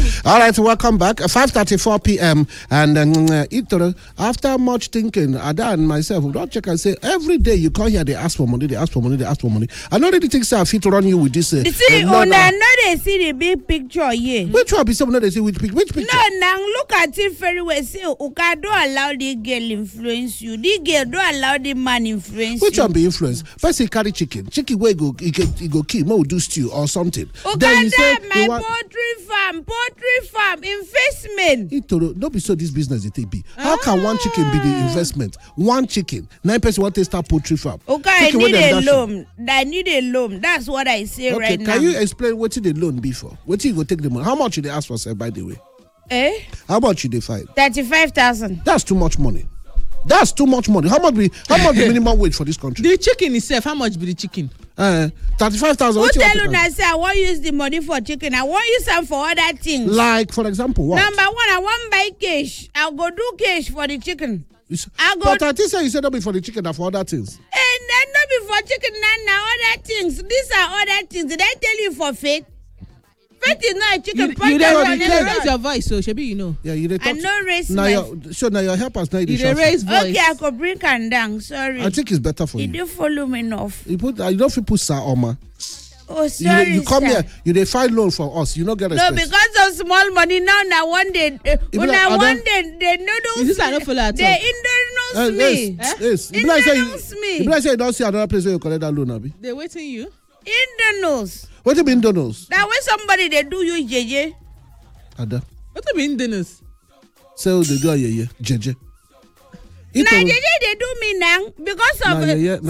All right, welcome back. 5:34 p.m. And after much thinking, Ada and myself, we don't check and say every day you come here, they ask for money, they ask for money, they ask for money. I know the things I fit to run you with this. You see, now they see the big picture here. Which one be someone they see which picture? No, now look at it very well. See, Uka don't allow the girl influence you. The girl don't allow the man influence which you. One be influence? First he carry chicken where he go kill, more do stew or something. Then he say my poultry farm investment. Don't be so this business it be. How can one chicken be the investment? One chicken. 9 person want to start poultry farm. Okay, I need a loan. I need a loan. That's what I say right now. Can you explain what the loan be for? What you go take the money? How much you they ask for, sir, by the way? How much you they find? 35,000. That's too much money. That's too much money. How much the minimum wage for this country? The chicken itself, how much be the chicken? 35,000. Who tell you that say I want use the money for chicken? I want use some for other things. Like, for example, what? Number one, I want buy cash. I'll go do cash for the chicken. But I think you said not be for the chicken, and for other things. And then not be for chicken, now other things. These are other things. Did I tell you for faith? Faith is not a chicken. You raise your voice, so Shebi, you know. Yeah, you I know raise now your help us now. You raise voice. Okay, I could bring and down. Sorry. I think it's better for you. You don't follow me enough. You don't put Sir Oma. Oh, sorry. You come here, you they find loan for us. You don't get respect. No, because of small money now one day, they noodles. This I don't follow at all. They indoors me. Yes. If I say you don't see another place where you collect that loan, Abi. They waiting you. Indoors. What do you mean donos? That way somebody they do you JJ. Ada. What do you mean donos? So they do JJ. Nah, JJ they do me now because of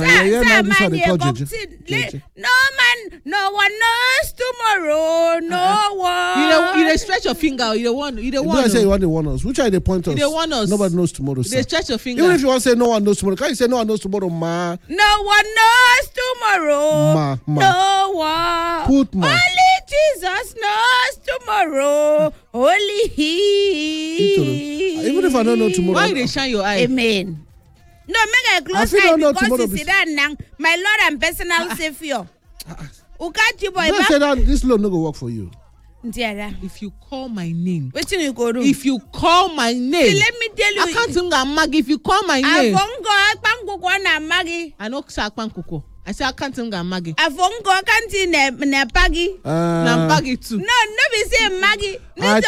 no man, no one knows tomorrow. No one. You dey stretch your finger. You don't want. I say you want to warn us. Which are they point us? You don't want us. Nobody knows tomorrow. They stretch your finger. Even if you want to say no one knows tomorrow, can you say no one knows tomorrow, ma? No one knows tomorrow. Ma. No one. Put ma. Only Jesus knows tomorrow. Only He. Even if I don't know tomorrow, why they shine your eye? Amen. No, make a close eye because you see that now, my Lord and personal Savior. Ukachi boy, don't say that this loan no go work for you. If you call my name, what you go do? If you call my name, see, let me tell you, I can't think I'm Maggie. If you call my name, I know Sakpankoko. I say I can't think I'm Maggie. I can't see ne Paggy. Na Paggy too. No, be say Maggie. I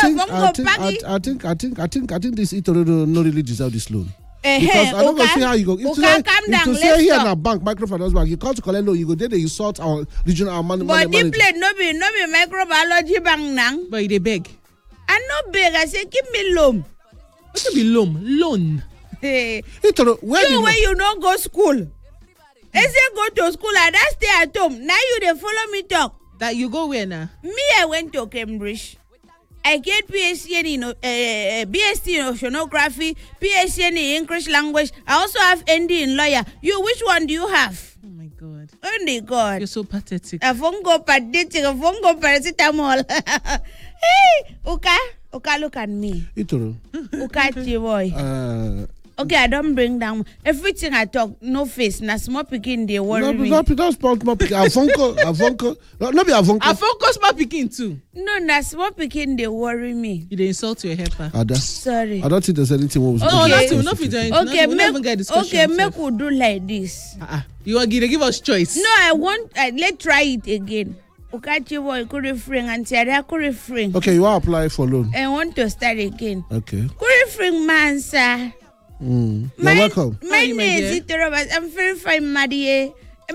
think this Itoro no really deserve this loan. Because I don't see how you go. If to say here in a bank, microfinance bank, you come to collect loan, you go there, you sort our regional money. But the plate no be microbiology bank now. But they beg. I no beg. I say give me loan. What to be loan? Loan. Hey. Itoro, where you don't go school? I say go to school and I stay at home. Now you they follow me talk. That you go where now? Me, I went to Cambridge. I get BSc in oceanography, PhD in English language. I also have ND in lawyer. You, which one do you have? Oh my God. Only God. You're so pathetic. I won't go paracetamol. Hey, Uka, look at me. Itoro. Uka, boy. Okay, I don't bring down everything I talk. No face. Na small pikin they worry me. No, small pikin. Avonko. No be Avonko. Avonko small pikin too. No, na small pikin they worry me. You dey insult your helper. Ada. Sorry. I don't think there's anything wrong with no, nothing. No fit join. Okay, make we do like this. You want to give us choice? No, I want. Let's try it again. Ukachi boy could refrain and Tiara could refrain. Okay, you want to apply for loan. I want to start again. Okay. Could refrain, man, sir. You're welcome. My name is Itoro. I'm very fine, Maddie.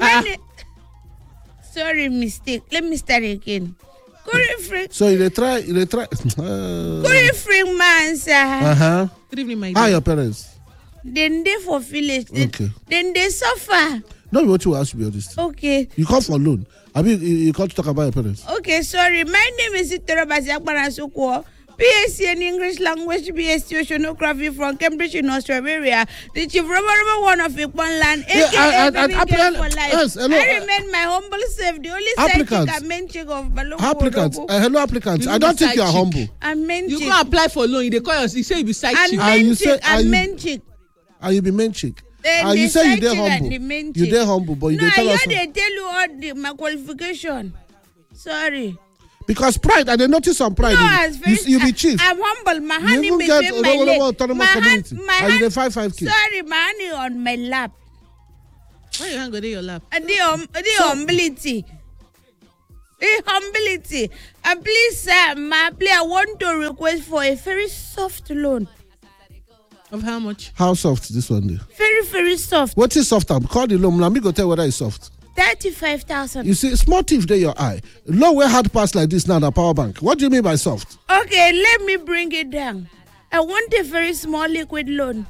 Sorry, mistake. Let me start again. So you try. Good evening, man, sir. Good evening, my dear. How are your parents? Then they for village. Okay. Then they suffer. No, what you ask to be honest. Okay. You come for loan. I mean, you come to talk about your parents. Okay, sorry. My name is Itoro Basiakbarasuko. PhD in English language, BSc Oceanography from Cambridge in Australia. The chief robber one of Ikwanland, aka for life. Yes, hello. I remain my humble self, the only sidekick and main chick of Balongo. Applicants, hello applicants. I don't think you are humble. I'm main chick. You go apply for loan. They call us. You say you be side chick. And main chick. And you be main chick. You say you dey humble. You dey humble, but you dey tell us. No, I they tell you all my qualification. Sorry. Because pride, and they notice on pride, you be chief. I'm humble. My honey you between get my legs. Autonomous community. And you the 5-5 Sorry, my honey on my lap. Why you hang on your lap? And the humility. The humility. And please, sir, I want to request for a very soft loan. Of how much? How soft this one day? Very, very soft. What is soft? Call the loan. Let me go tell whether it's soft. 35,000. You see, small thief there your eye. Low way hard pass like this now, the power bank. What do you mean by soft? Okay, let me bring it down. I want a very small liquid loan.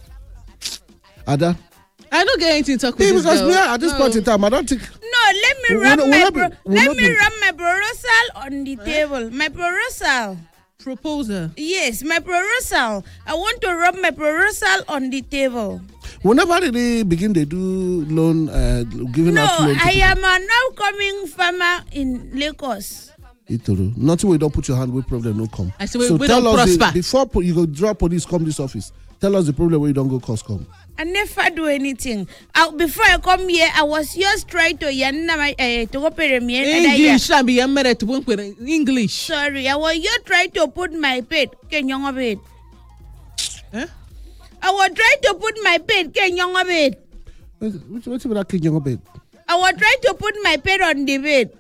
Ada? I don't get anything to talk with this because girl. me, at this point in time, I don't think... No, let me run my proposal on the table. My proposal. Proposal. Yes, my proposal. I want to rub my proposal on the table. Whenever they begin, they do loan, giving out loan. No, I am an outcoming farmer in Lagos. Nothing we don't put your hand with problem no come. I say we don't prosper. Before you go draw police come this office, tell us the problem where you don't go cause come. I never do anything. Before I come here, I was just trying to go pay me English. I be married to English. Sorry, I was just trying to put my bed. Can you bed? Huh? I was trying to put my bed. Can you bed? What's about King Young bed? I was trying to put my bed on the bed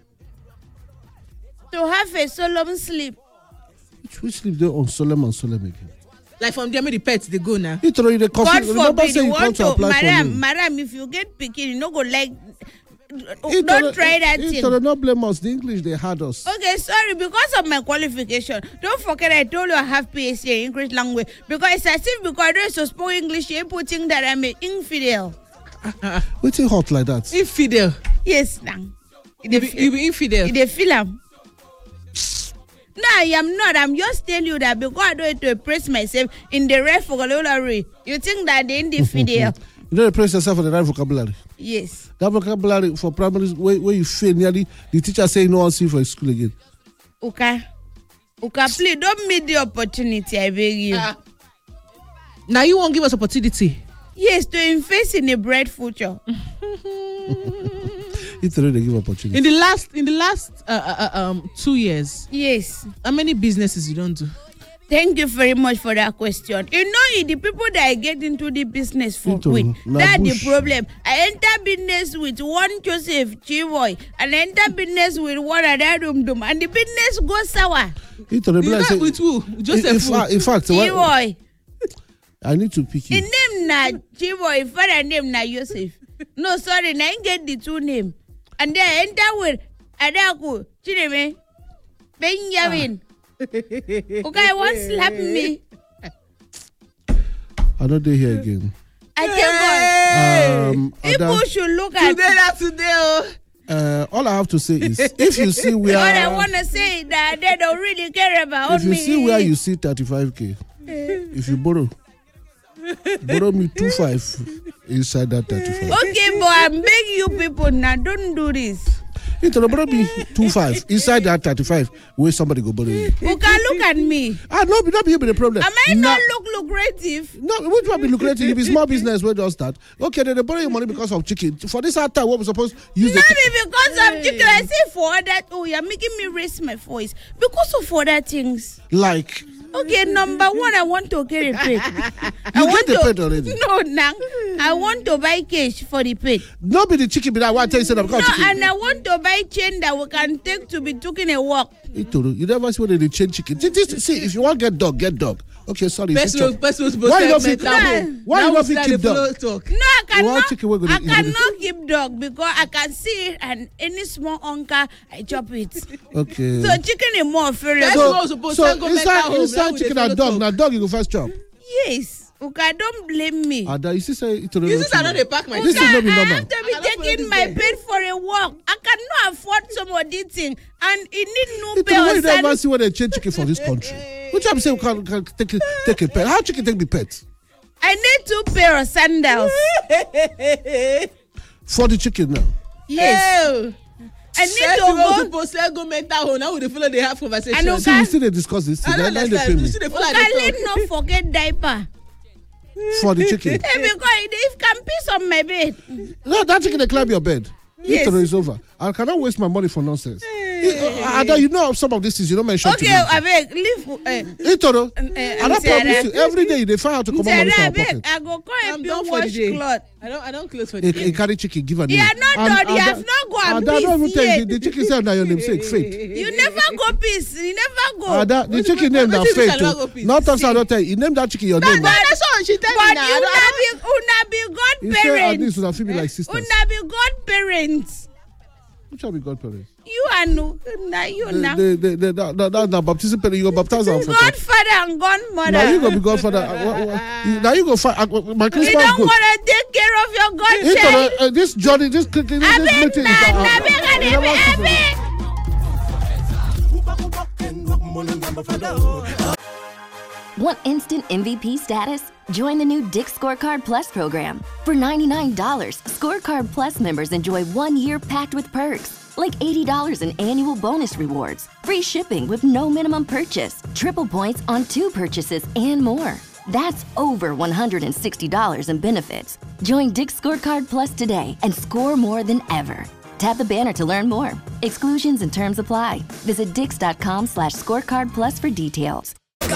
to have a solemn sleep. Which sleep they on solemn and solemn again? Like from there, the pets they go now. You throw the coffee. God forbid you want to, madam, if you get picking, you no go like. Don't try that thing. They not blame us. The English they had us. Okay, sorry, because of my qualification. Don't forget I told you I have PhD in English language. Because it's as if because I don't so speak English, you're putting that I'm an infidel. What's it hot like that? Infidel. Yes, now. You be infidel. They feel am. No, I am not. I'm just telling you that because I don't want to express myself in the right vocabulary. You think that they're in the fidel. You don't express yourself in the right vocabulary? Yes. That vocabulary for primary, where you fail nearly, the teacher say no one see for school again. Okay, please don't miss the opportunity, I beg you. Now you won't give us opportunity. Yes, to invest in a bright future. It's already give opportunity. In the last 2 years. Yes. How many businesses you don't do? Thank you very much for that question. You know, the people that I get into the business with, that's the problem. I enter business with one Joseph Chiboy, and I enter business with one other Dum, and the business goes sour. You not with who? Joseph. In fact, Chiboy. I need to pick you. The name na Chiboy, father name na Joseph. No, sorry, I get the two names. And then I enter with Adaku, Chideme, Benjamin. Okay, won't slap me. I don't do here again. I thank God. People should look at today. All I have to say is, if you see where all I want to say is that they don't really care about me. If you see where you see 35K, if you borrow me 25 inside that 35. Okay, but I'm begging you people now, don't do this. It will borrow me 25 inside that 35 where somebody go borrow you. Okay, look at me. No, be the problem. Am I not look lucrative? No, which one be lucrative? If it's small business, where does that? Okay, then they borrow your money because of chicken. For this hard time, what we supposed to use? Not because of chicken. I say for that. Oh, you're making me raise my voice because of other things. Like. Okay, number one, I want to get a pet. You get the pet already? No, I want to buy cage for the pet. Not be the chicken, but I want to tell you no, chicken. And I want to buy chain that we can take to be taking a walk. You never see where they chain chicken. See, if you want to get dog. Okay, sorry. Why you not keep dog? No, I cannot keep dog because I can see it and any small uncle, I chop it. Okay. So chicken is more furious. So inside chicken and dog, now dog you go first chop. Yes. Okay, don't blame me. Ada, you say I don't pack my. This is not be normal. I have to be taking my pet for a walk. I cannot afford some of this thing, and it need no pay. You never see where they change chicken for this country. Which I'm saying we can take a pet. How chicken take the pet? I need 2 pair of sandals for the chicken now. Yes. I need to go mental home. Now they feel they have conversation. And we still discuss this. I don't understand. Let's not forget diaper. For the chicken. Because it can piss on my bed. No, that chicken they climb your bed. Yes. It's over. I cannot waste my money for nonsense. Ada, you know some of these things you don't mention. Okay, abeg leave. Itoro, I don't promise you every day they find out to come on money from our pocket. I go come I'm help done you for the wash day. cloth. I don't close for the He day. carry chicken, give her name. You are not done. You have not go and Ada, don't even peace tell you. yet. The chicken said now your namesake, Faith. You never go peace. You never go. Ada, the chicken name now Wetin be Faith. Shall go peace? Not us, I don't tell you. He named that chicken your name. But that's all she tell me But now. you I una be He said, at godparents. least would have feel like sisters. Una be godparents. Which shall be godparents? You are no. Na you na. The baptism parent, you go baptize our father. Godfather and godmother. Now you go be godfather. Now you go find my You Christmas don't goat. want to take care of your godchild. This Johnny, this meeting Abeg is na abeg. Want instant MVP status? Join the new Dick Scorecard Plus program. For $99, Scorecard Plus members enjoy 1 year packed with perks, like $80 in annual bonus rewards, free shipping with no minimum purchase, triple points on 2 purchases, and more. That's over $160 in benefits. Join Dick Scorecard Plus today and score more than ever. Tap the banner to learn more. Exclusions and terms apply. Visit dix.com/scorecard plus for details.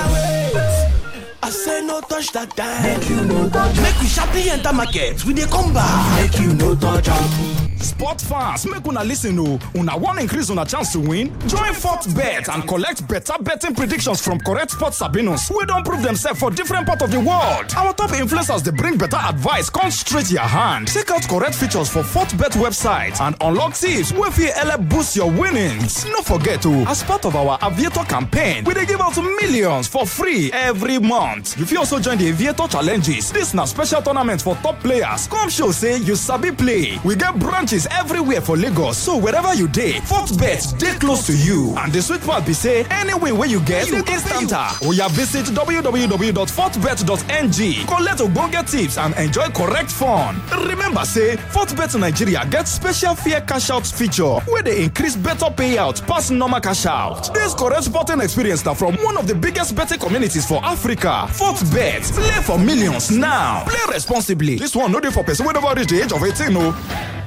I say no touch that time. Make you no touch. Make we sharply enter market. We dey come back. Make you no touch. Sport fans, make una listen o. Una wan increase una chance to win? Join FortBet and collect better betting predictions from correct sports sabinos wey don prove themselves for different parts of the world. Our top influencers dey bring better advice come straight your hand. Check out correct features for FortBet website and unlock tips wey fit help boost your winnings. No forget o, as part of our Aviator campaign, we dey give out millions for free every month. You fit also join the Aviator challenges. This na special tournament for top players. Come show say you sabi play. We get branches everywhere for Lagos, so wherever you dey, FortBet dey close to you. And the sweet part be say, any win wey you get, you instanta. Oya visit www.fortbet.ng, collect ogbonge tips and enjoy correct fun. Remember say, FortBet Nigeria get special fair cash out feature wey dey increase better payout pass normal cash out. This correct sporting experience na from one of the biggest betting communities for Africa. FortBet, play for millions now. Play responsibly. This one no dey for person wey never reach the age of 18 o.